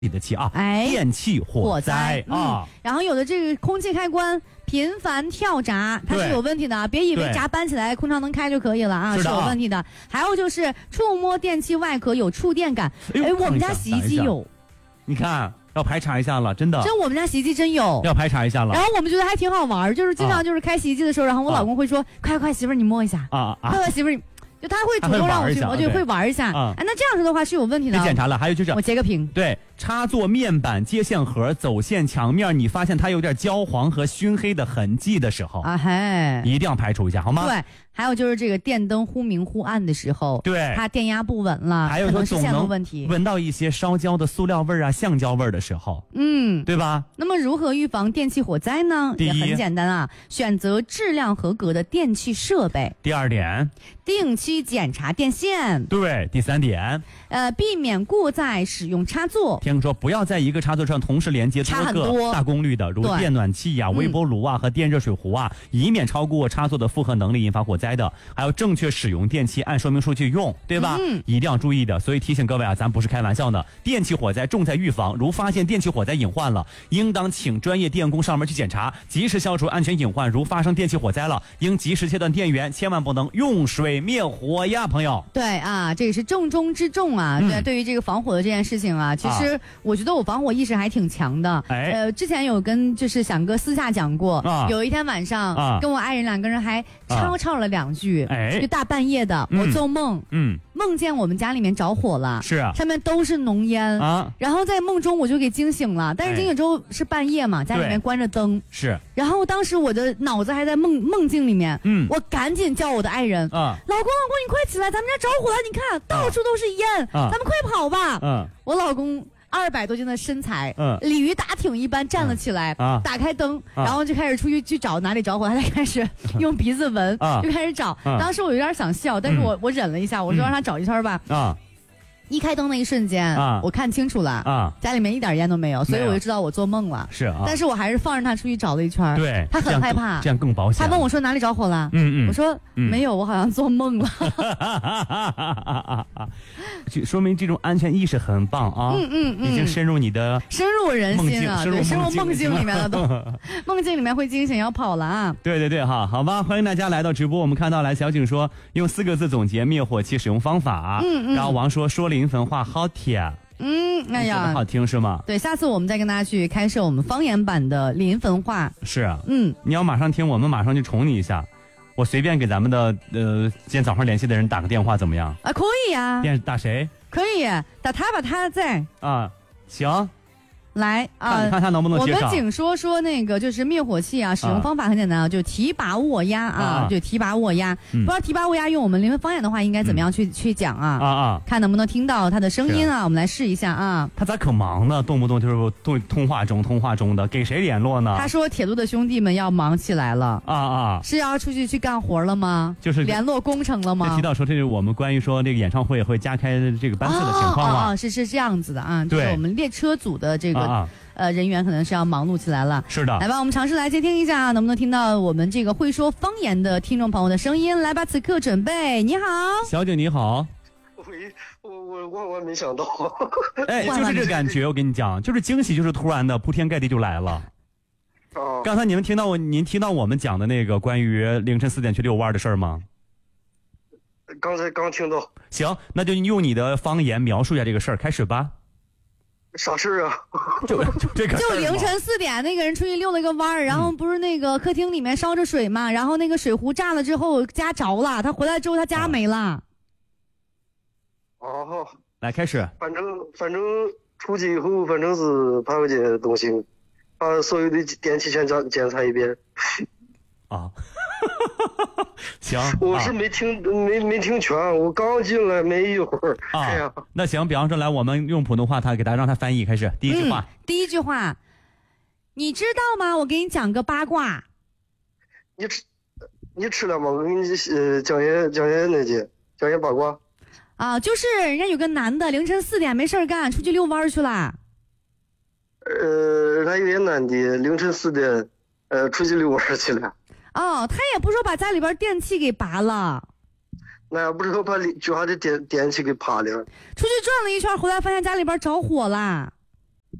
理的气啊， 哎， 电气火灾啊， 然后有的这个空气开关频繁跳闸，它是有问题的，别以为闸搬起来空调能开就可以了啊，是有问题的。还有就是触摸电器外壳有触电感，哎，我们家洗衣机有， 你看要排查一下了，真的， 我们家洗衣机真有， 要排查一下了。 然后我们觉得还挺好玩，就是经常就是开洗衣机的时候，然后我老公会说：“快，媳妇儿你摸一下啊，快媳妇儿你。”就他会主动让我去，我就会玩一下。哎，那这样说的话是有问题的。 被检查了，还有就是我截个屏。 对，插座面板、接线盒、走线墙面，你发现它有点焦黄和熏黑的痕迹的时候，一定要排除一下，好吗？ 对，还有就是这个电灯忽明忽暗的时候， 对， 它电压不稳了， 还有可能是线路问题， 闻到一些烧焦的塑料味啊、橡胶味的时候，对吧？ 那么如何预防电气火灾呢？也很简单啊，选择质量合格的电器设备。 第二点， 定期检查电线。 对，第三点， 避免过载使用插座。 听说不要在一个插座上同时连接多个大功率的，如电暖器呀、微波炉啊和电热水壶啊，以免超过插座的负荷能力引发火灾的。还有正确使用电器，按说明书去用，对吧？一定要注意的。所以提醒各位啊，咱不是开玩笑的，电气火灾重在预防。如发现电气火灾隐患了，应当请专业电工上门去检查，及时消除安全隐患。如发生电气火灾了，应及时切断电源，千万不能用水灭火呀，朋友。 对啊，这个是重中之重啊。对于这个防火的这件事情啊，其实我觉得我防火意识还挺强的。之前有跟就是响哥私下讲过，有一天晚上跟我爱人两个人还吵了两句，就大半夜的，我做梦，梦见我们家里面着火了， 是啊， 上面都是浓烟啊，然后在梦中我就给惊醒了，但是惊醒之后是半夜嘛，家里面关着灯， 是， 然后当时我的脑子还在梦境里面，我赶紧叫我的爱人，老公，你快起来，咱们家着火了，你看到处都是烟，咱们快跑吧，我老公200多斤的身材，鲤鱼打挺一般站了起来，打开灯，然后就开始出去找哪里着火，他就开始用鼻子闻，就开始找。当时我有点想笑，但是我忍了一下，我说让他找一圈吧。一开灯那一瞬间，我看清楚了，家里面一点烟都没有，所以我就知道我做梦了。 是啊， 但是我还是放着他出去找了一圈。 对， 他很害怕， 这样更保险。 他问我说哪里着火了？我说没有，我好像做梦了。 说明这种安全意识很棒啊！已经深入你的深入人心啊，对，深入梦境里面了都，梦境里面会惊醒要跑了啊！ 对哈，好吧，欢迎大家来到直播。我们看到来小景说用4个字总结灭火器使用方法，然后王说临汾话好甜， 哎呀， 好听是吗？ 对，下次我们再跟大家去开设我们方言版的临汾话。 是啊，你要马上听，我们马上就宠你一下。我随便给咱们的今天早上联系的人打个电话怎么样？ 啊，可以呀。 打谁？ 可以打他吧，他在啊， 行。 来啊， 看他能不能接上。 我们仅说那个就是灭火器啊，使用方法很简单啊，就提拔握压啊，就提拔握压。不知道提拔握压用我们临汾方言的话，应该怎么样去讲啊？看能不能听到他的声音啊？我们来试一下啊。 他咋可忙呢？动不动就是通话中的，给谁联络呢？ 他说铁路的兄弟们要忙起来了是要出去干活了吗？ 就是联络工程了吗？ 提到说这是我们关于说这个演唱会会加开这个班次的情况吗？ 是这样子的啊，就是我们列车组的这个。人员可能是要忙碌起来了。 是的， 来吧，我们尝试来接听一下，能不能听到我们这个会说方言的听众朋友的声音？来吧，此刻准备。你好， 小景，你好。 我没想到。 哎，就是这感觉，我跟你讲，就是惊喜，就是突然的，铺天盖地就来了。刚才您听到我们讲的那个关于凌晨4点去遛弯的事儿吗？ 刚听到。 行，那就用你的方言描述一下这个事儿，开始吧。 啥事啊？ 就这个， 就凌晨4点，那个人出去遛了个弯儿，然后不是那个客厅里面烧着水嘛，然后那个水壶炸了之后家着了，他回来之后他家没了。 来开始。 反正出去以后，反正是把我这东西，把所有的电器全检查一遍。 行， 我是没听全，我刚进来没一会儿。 那行，比方说来，我们用普通话，让他翻译，开始第一句话，你知道吗？我给你讲个八卦。 你吃了吗？我给你讲一八卦。 就是人家有个男的凌晨4点没事干，出去遛弯去了。 他有点男的凌晨4点出去遛弯去了。 他也不说把家里边电器给拔了， 那也不知道把家的电器给拔了。 出去转了一圈，回来发现家里边着火了。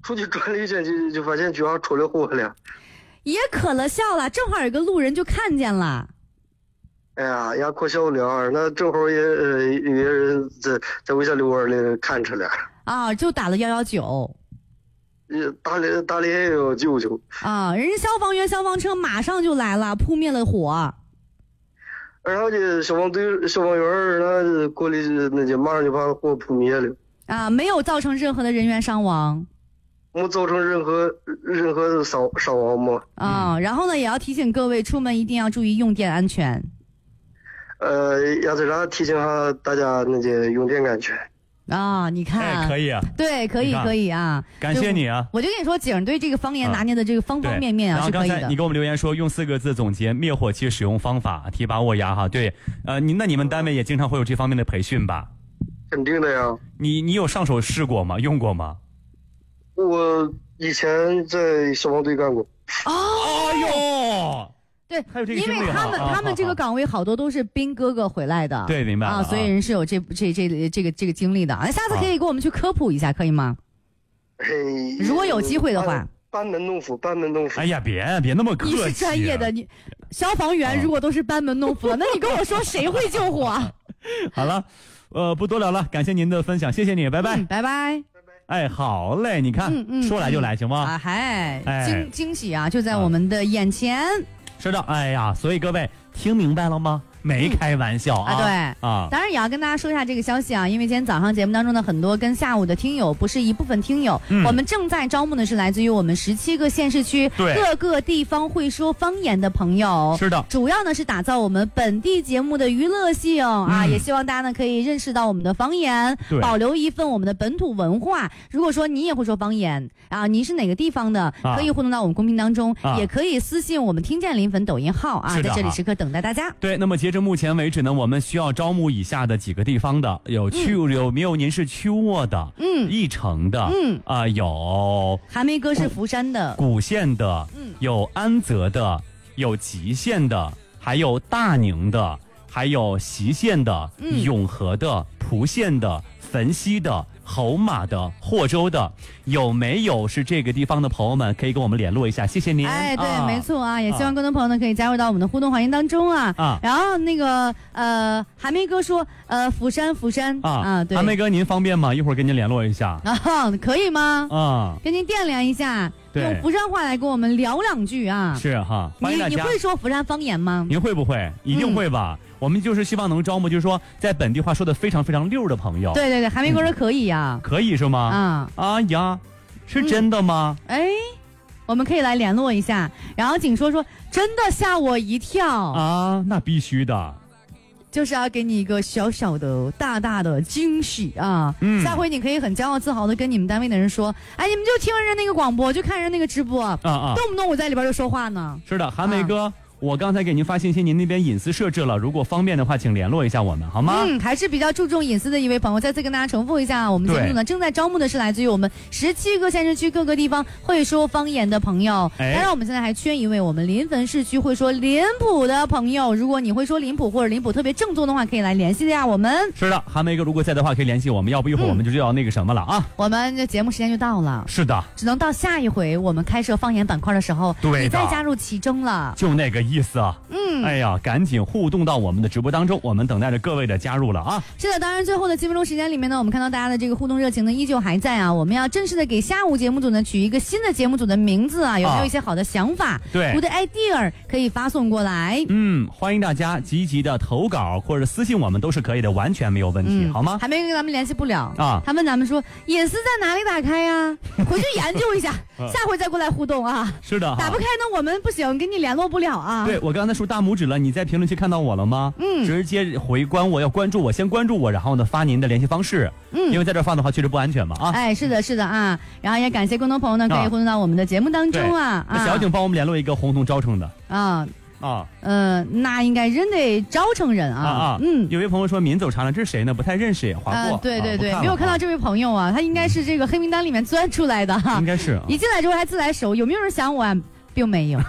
出去转了一圈就发现居然出了火了， 也可了笑了，正好有个路人就看见了。 哎呀，也可笑了，那正好也有人在卫生溜弯里看着了。 啊，就打了119。 打了119 啊，人家消防员、消防车马上就来了，扑灭了火。 然后呢，消防员那过来那就马上就把火扑灭了。 啊，没有造成任何的人员伤亡。 没造成任何伤亡吗？ 啊，然后呢，也要提醒各位出门一定要注意用电安全。 要在这提醒下大家那些用电安全。 啊，你看， 可以啊， 对，可以啊， 感谢你啊！ 我就跟你说，景对这个方言拿捏的这个方方面面啊是可以的。 然后刚才你给我们留言说，用4个字总结灭火器使用方法，提拔沃牙哈。对，你们单位也经常会有这方面的培训吧？ 肯定的呀。 你有上手试过吗？用过吗？ 我以前在消防队干过。 哎呦！ 对， 还有这个因为他们这个岗位好多都是兵哥哥回来的， 对，明白啊，所以人是有这个经历的啊。下次可以给我们去科普一下，可以吗？如果有机会的话， 班门弄斧。 哎呀，别那么客气， 你是专业的，你消防员如果都是班门弄斧，那你跟我说谁会救火？ 好了，不多聊了，感谢您的分享，谢谢你，拜拜， 拜拜。 哎，好嘞，你看，说来就来，行吗？ 啊，惊喜啊，就在我们的眼前。 是的，哎呀，所以各位听明白了吗？没开玩笑啊！ 对啊， 当然也要跟大家说一下这个消息啊，因为今天早上节目当中的很多跟下午的听友不是一部分听友，我们正在招募的是来自于我们17个县市区各个地方会说方言的朋友。 是的， 主要呢是打造我们本地节目的娱乐性啊，也希望大家呢可以认识到我们的方言，保留一份我们的本土文化。如果说你也会说方言啊，你是哪个地方的，可以互动到我们公屏当中，也可以私信我们听见临粉抖音号啊，在这里时刻等待大家。 对，那么截至目前为止呢，我们需要招募以下的几个地方的，有没有您是曲沃的，义城的，有韩梅哥是福山的， 古县的，有安泽的，有吉县的，还有大宁的，还有习县的，永和的，蒲县的，汾西的，侯马的，霍州的，有没有是这个地方的朋友们可以跟我们联络一下，谢谢您。 哎，对，没错啊，也希望更多朋友呢可以加入到我们的互动环境当中啊。然后那个韩梅哥说釜山对， 韩梅哥您方便吗？一会儿跟您联络一下啊，可以吗？ 啊， 跟您掂量一下，用福山话来跟我们聊两句啊。 是哈， 你会说福山方言吗？ 您会不会？一定会吧。我们就是希望能招募，就是说在本地话说的非常非常溜的朋友。 对，韩梅哥说可以呀， 可以是吗？啊呀，是真的吗？ 哎，我们可以来联络一下。然后景说真的吓我一跳啊，那必须的， 就是要给你一个小小的大大的惊喜啊！下回你可以很骄傲自豪的跟你们单位的人说，哎，你们就听人那个广播，就看人那个直播，动不动我在里边就说话呢。 是的，韩梅哥。我刚才给您发信息，您那边隐私设置了，如果方便的话，请联络一下我们，好吗？ 还是比较注重隐私的一位朋友，再次跟大家重复一下，我们节目呢正在招募的是来自于我们17个县市区各个地方会说方言的朋友。当然，我们现在还缺一位我们临汾市区会说临浦的朋友。如果你会说临浦或者临浦特别正宗的话，可以来联系一下我们。是的，韩梅哥如果在的话，可以联系我们，要不一会儿我们就要那个什么了啊。我们的节目时间就到了。是的，只能到下一回我们开设方言板块的时候，你再加入其中了。就那个意思啊。哎呀，赶紧互动到我们的直播当中，我们等待着各位的加入了啊！是的，当然最后的7分钟时间里面呢，我们看到大家的这个互动热情呢依旧还在啊。我们要正式的给下午节目组呢取一个新的节目组的名字啊，有没有一些好的想法？对，good idea 可以发送过来。欢迎大家积极的投稿或者私信我们都是可以的，完全没有问题，好吗？还没跟咱们联系不了啊，他问咱们说隐私在哪里打开呀？回去研究一下，下回再过来互动啊。是的，打不开呢我们不行，跟你联络不了啊。对，我刚才说大拇指了，你在评论区看到我了吗？直接回关我，要关注我，先关注我，然后呢发您的联系方式。因为在这发的话确实不安全嘛啊。哎，是的，是的啊。然后也感谢更多朋友呢可以互动到我们的节目当中啊。那小景帮我们联络一个红铜招城的啊。那应该人得招城人啊。有位朋友说民走长了，这是谁呢？不太认识，划过。对，没有看到这位朋友啊，他应该是这个黑名单里面钻出来的哈。应该是。一进来之后还自来熟，有没有人想我啊？并没有，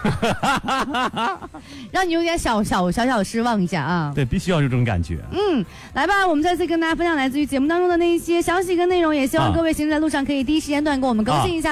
让你有点小失望一下啊！对，必须要有这种感觉。来吧，我们再次跟大家分享来自于节目当中的那些消息跟内容，也希望各位行驶在路上可以第一时间段跟我们更新一下。